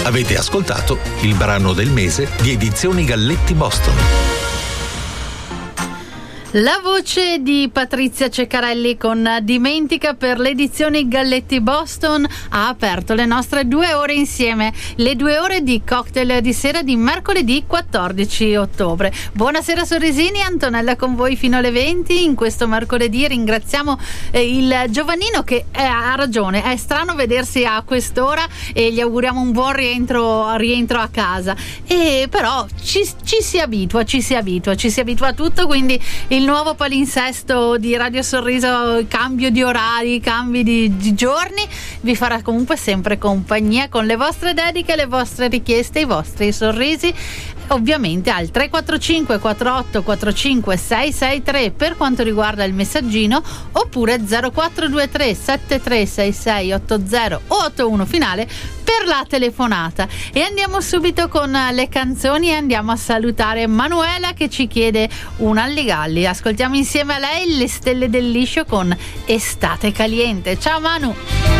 Avete ascoltato il brano del mese di Edizioni Galletti Boston. La voce di Patrizia Ceccarelli con Dimentica per l'edizione Galletti Boston ha aperto le nostre 2 ore insieme, le 2 ore di cocktail di sera di mercoledì 14 ottobre. Buonasera sorrisini, Antonella con voi fino alle 20 in questo mercoledì. Ringraziamo il Giovannino che ha ragione, è strano vedersi a quest'ora e gli auguriamo un buon rientro a casa, e però ci si abitua a tutto, quindi il nuovo palinsesto di Radio Sorriso, cambio di orari, cambi di giorni, vi farà comunque sempre compagnia con le vostre dediche, le vostre richieste, i vostri sorrisi, ovviamente al 345 48 45 663 per quanto riguarda il messaggino, oppure 0423 7366 80 o 81 finale per la telefonata. E andiamo subito con le canzoni e andiamo a salutare Manuela che ci chiede un Alligalli. Ascoltiamo insieme a lei Le stelle del liscio con Estate caliente. Ciao Manu.